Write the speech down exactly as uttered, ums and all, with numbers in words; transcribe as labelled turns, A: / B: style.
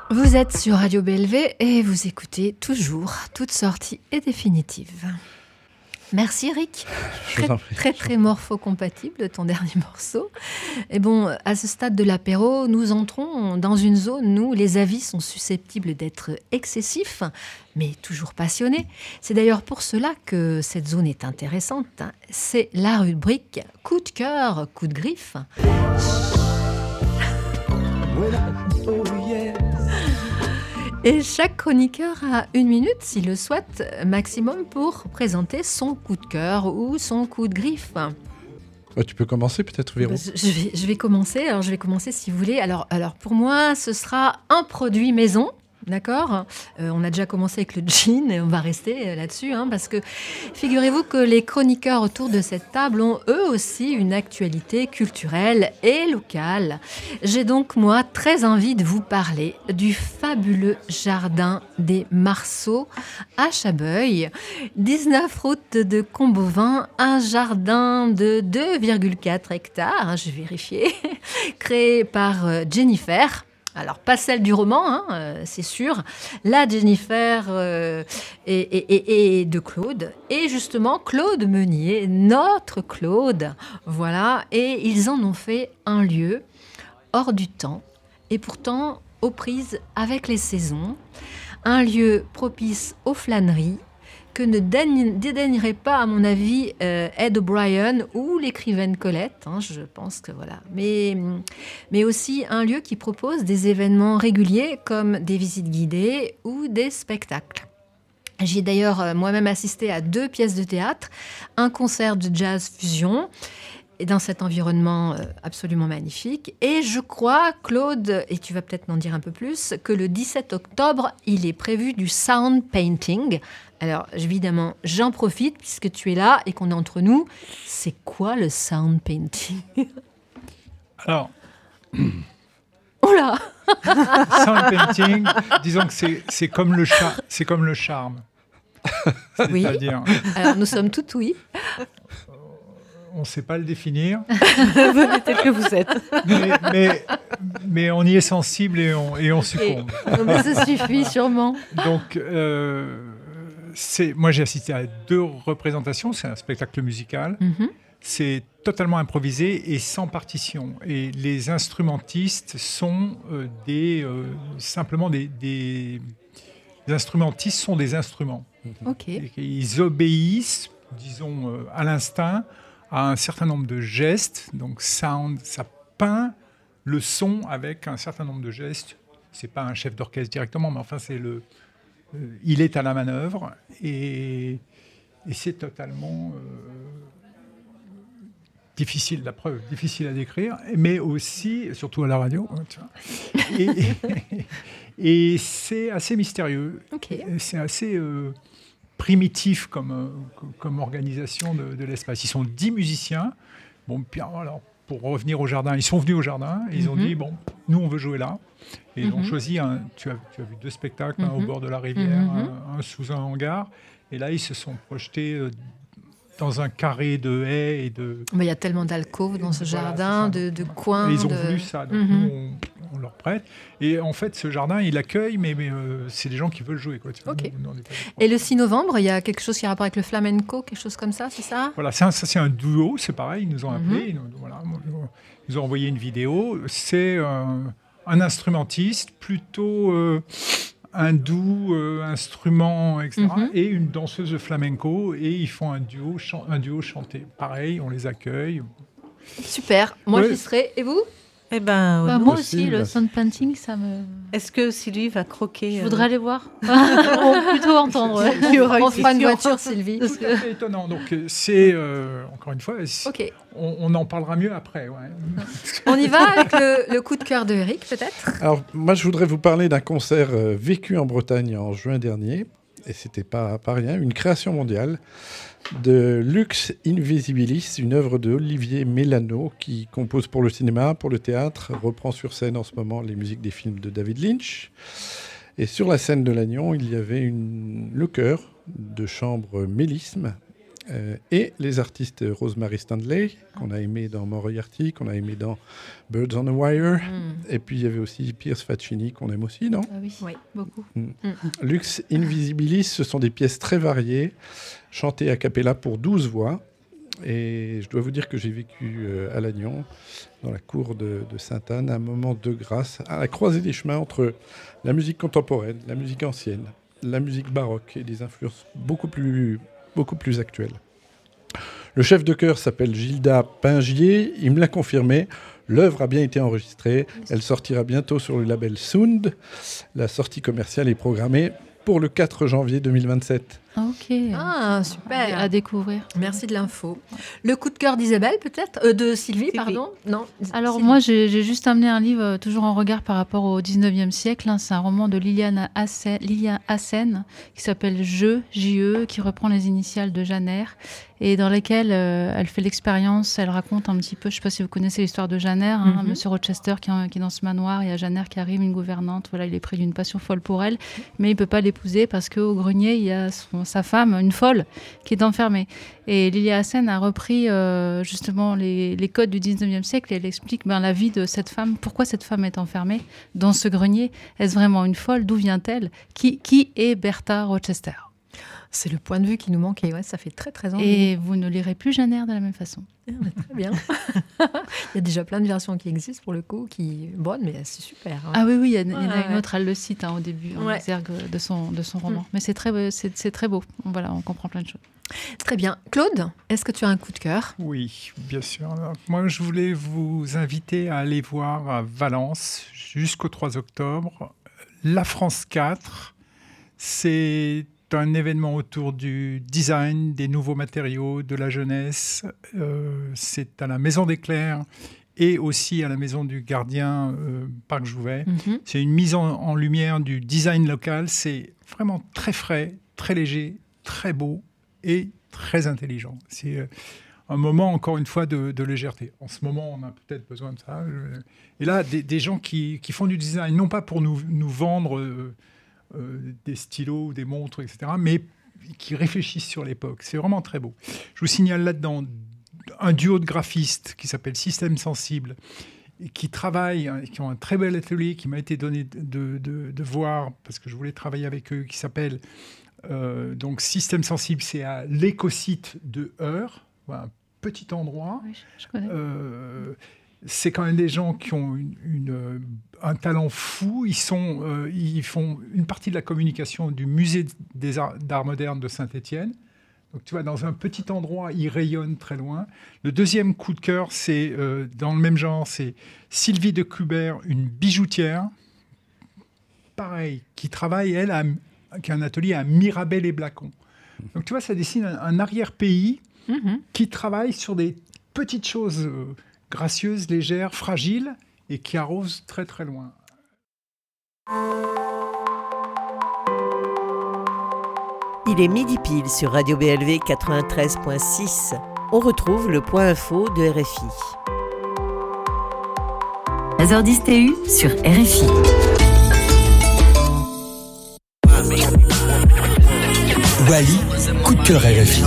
A: Vous êtes sur Radio B L V et vous écoutez toujours Toute sortie est définitive. Merci Eric, très très, très morpho-compatible ton dernier morceau. Et bon, à ce stade de l'apéro, nous entrons dans une zone où les avis sont susceptibles d'être excessifs, mais toujours passionnés. C'est d'ailleurs pour cela que cette zone est intéressante. C'est la rubrique coup de cœur, coup de griffe. Et chaque chroniqueur a une minute, s'il le souhaite, maximum pour présenter son coup de cœur ou son coup de griffe.
B: Ouais, tu peux commencer peut-être, Véro.
A: Je vais, je vais commencer. Alors, je vais commencer si vous voulez. Alors, alors pour moi, ce sera un produit maison. D'accord, euh, on a déjà commencé avec le gin et on va rester là-dessus, hein, parce que figurez-vous que les chroniqueurs autour de cette table ont eux aussi une actualité culturelle et locale. J'ai donc, moi, très envie de vous parler du fabuleux jardin des Marceaux à Chabeuil, dix-neuf route de Combovin, un jardin de deux virgule quatre hectares, hein, je vais vérifier, créé par euh, Jennifer. Alors, pas celle du roman, hein, euh, c'est sûr. La Jennifer euh, et, et, et, et de Claude. Et justement, Claude Meunier, notre Claude. Voilà. Et ils en ont fait un lieu hors du temps. Et pourtant, aux prises avec les saisons. Un lieu propice aux flâneries que ne dédaignerait pas, à mon avis, euh, Ed O'Brien ou l'écrivaine Colette, hein, je pense que voilà. Mais, mais aussi un lieu qui propose des événements réguliers comme des visites guidées ou des spectacles. J'ai d'ailleurs euh, moi-même assisté à deux pièces de théâtre, un concert de jazz fusion, et dans cet environnement euh, absolument magnifique. Et je crois, Claude, et tu vas peut-être m'en dire un peu plus, que le dix-sept octobre, il est prévu du sound painting. Alors, évidemment, j'en profite puisque tu es là et qu'on est entre nous. C'est quoi le sound painting ?
C: Alors,
A: oh là
C: sound painting, disons que c'est, c'est, comme, le char- c'est comme le charme.
A: Oui.
C: C'est-à-dire,
A: alors, nous sommes tout oui.
C: on ne sait pas le définir.
D: Peut-être que vous êtes.
C: Mais, mais, mais on y est sensible et on, et on succombe.
A: Et, mais ça suffit sûrement.
C: Donc, euh, c'est, moi j'ai assisté à deux représentations. C'est un spectacle musical. Mm-hmm. C'est totalement improvisé et sans partition. Et les instrumentistes sont euh, des, euh, simplement des, des... Les instrumentistes sont des instruments.
A: Okay.
C: Ils obéissent, disons, euh, à l'instinct, à un certain nombre de gestes. Donc, sound, ça peint le son avec un certain nombre de gestes. C'est pas un chef d'orchestre directement, mais enfin, c'est le. Euh, il est à la manœuvre et, et c'est totalement euh, difficile, la preuve, difficile à décrire, mais aussi, surtout à la radio, tu vois. Et, et, et c'est assez mystérieux.
A: Okay.
C: C'est assez. Euh, primitif comme, euh, comme organisation de, de l'espace. Ils sont dix musiciens. Bon, puis, alors, pour revenir au jardin, ils sont venus au jardin et ils mm-hmm. ont dit, bon, nous, on veut jouer là. Et ils mm-hmm. ont choisi, un, tu, as, tu as vu deux spectacles, mm-hmm. un au bord de la rivière, mm-hmm. un, un sous un hangar. Et là, ils se sont projetés euh, dans un carré de haies et de...
A: Mais il y a tellement d'alcôves dans ce voilà, jardin, de, de coins.
C: Et ils ont
A: de...
C: voulu ça. Donc,
A: mm-hmm.
C: nous, on, on leur prête. Et en fait, ce jardin, il accueille, mais, mais euh, c'est des gens qui veulent jouer. Quoi, tu vois,
A: okay.
C: nous, nous,
A: et le six novembre, il y a quelque chose qui a rapport avec le flamenco, quelque chose comme ça, c'est ça ?
C: Voilà, c'est un, ça, c'est un duo, c'est pareil, ils nous ont appelés, mm-hmm. ils, nous, voilà, ils nous ont envoyé une vidéo. C'est euh, un instrumentiste, plutôt euh, un doux euh, instrument, et cetera, mm-hmm. et une danseuse de flamenco, et ils font un duo, chan- un duo chanté. Pareil, on les accueille.
A: Super, moi ouais. j'y serai. Et vous ?
D: Eh ben,
E: bah, moi aussi, le sound painting, ça me...
D: Est-ce que Sylvie va croquer
E: Je
D: euh...
E: voudrais aller voir. On plutôt entendre. Ouais.
A: On fera une voiture, Sylvie.
C: Tout à fait étonnant. Donc, c'est, euh, encore une fois,
A: okay.
C: on, on en parlera mieux après. Ouais.
A: On y va avec le, le coup de cœur de Eric, peut-être ?
B: Alors, moi, je voudrais vous parler d'un concert euh, vécu en Bretagne en juin dernier. Et c'était pas, pas rien, une création mondiale de Lux Invisibilis, une œuvre de Olivier Mélano qui compose pour le cinéma, pour le théâtre, reprend sur scène en ce moment les musiques des films de David Lynch. Et sur la scène de Lannion, il y avait une, le chœur de chambre Mélisme, Euh, et les artistes Rosemary Stanley, qu'on a aimé dans Moriarty, qu'on a aimé dans Birds on a Wire. Mm. Et puis il y avait aussi Pierce Faccini, qu'on aime aussi, non ?
E: Ah oui, oui, beaucoup.
B: Mm. Mm. Lux Invisibilis, ce sont des pièces très variées, chantées a cappella pour douze voix. Et je dois vous dire que j'ai vécu euh, à Lannion, dans la cour de, de Sainte-Anne, un moment de grâce, à la croisée des chemins entre la musique contemporaine, la musique ancienne, la musique baroque et des influences beaucoup plus, beaucoup plus actuelles. Le chef de chœur s'appelle Gilda Pingier, il me l'a confirmé. L'œuvre a bien été enregistrée, elle sortira bientôt sur le label Sound. La sortie commerciale est programmée pour le quatre janvier deux mille vingt-sept.
E: Ok.
A: Ah, super.
E: À découvrir.
A: Merci de l'info. Le coup de cœur d'Isabelle, peut-être euh, De Sylvie, Sylvie, pardon. Non.
E: Alors,
A: Sylvie.
E: moi, j'ai, j'ai juste amené un livre, euh, toujours en regard par rapport au dix-neuvième siècle. Hein. C'est un roman de Liliane Hassen, Liliane Hassen qui s'appelle Je, J E, qui reprend les initiales de Jeanne Eyre, et dans lesquelles euh, elle fait l'expérience, elle raconte un petit peu, je ne sais pas si vous connaissez l'histoire de Jeanne Eyre, hein, mm-hmm. Monsieur Rochester qui, qui est dans ce manoir, il y a Jeanne Eyre qui arrive, une gouvernante, voilà, il est pris d'une passion folle pour elle, mais il ne peut pas l'épouser parce qu'au grenier, il y a son, sa femme, une folle, qui est enfermée. Et Liliane Hassen a repris euh, justement les, les codes du dix-neuvième siècle et elle explique ben, la vie de cette femme, pourquoi cette femme est enfermée dans ce grenier. Est-ce vraiment une folle ? D'où vient-elle ? Qui, qui est Bertha Rochester ?
A: C'est le point de vue qui nous manque et ouais, ça fait très très envie.
E: Et vous ne lirez plus Jeanne Eyre de la même façon.
A: Très bien. Il y a déjà plein de versions qui existent pour le coup, qui bonnes, mais c'est super. Hein.
E: Ah oui, oui, il y, y en a
A: ouais,
E: une
A: ouais.
E: autre, elle le cite hein, au début, en
A: ouais.
E: exergue de son, de son roman. Mm. Mais c'est très, c'est, c'est très beau. Voilà, on comprend plein de choses.
A: Très bien. Claude, est-ce que tu as un coup de cœur ?
C: Oui, bien sûr. Alors, moi, je voulais vous inviter à aller voir à Valence jusqu'au trois octobre La France quatre. C'est un événement autour du design, des nouveaux matériaux, de la jeunesse. Euh, c'est à la Maison des Clercs et aussi à la Maison du Gardien, euh, Parc Jouvet. Mm-hmm. C'est une mise en, en lumière du design local. C'est vraiment très frais, très léger, très beau et très intelligent. C'est euh, un moment, encore une fois, de, de légèreté. En ce moment, on a peut-être besoin de ça. Et là, des, des gens qui, qui font du design, non pas pour nous, nous vendre... Euh, Euh, des stylos ou des montres, et cetera, mais qui réfléchissent sur l'époque. C'est vraiment très beau. Je vous signale là-dedans un duo de graphistes qui s'appelle Système Sensible, et qui travaillent, qui ont un très bel atelier qui m'a été donné de, de, de voir, parce que je voulais travailler avec eux, qui s'appelle euh, donc Système Sensible, c'est à l'écosite de Heure, voilà, un petit endroit.
E: Oui, je connais.
C: Euh, c'est quand même des gens qui ont une, une, un talent fou. Ils, sont, euh, ils font une partie de la communication du musée des arts, d'art moderne de Saint-Étienne. Donc, tu vois, dans un petit endroit, ils rayonnent très loin. Le deuxième coup de cœur, c'est euh, dans le même genre, c'est Sylvie de Kubert, une bijoutière, pareil, qui travaille, elle, à, qui a un atelier à Mirabel-et-Blacon. Donc, tu vois, ça dessine un, un arrière-pays mm-hmm. qui travaille sur des petites choses... Euh, gracieuse, légère, fragile et qui arrose très très loin.
F: Il est midi pile sur Radio B L V quatre-vingt-treize virgule six. On retrouve le point info de R F I.
G: treize heures dix T U sur R F I.
H: Wally, coup de cœur R F I.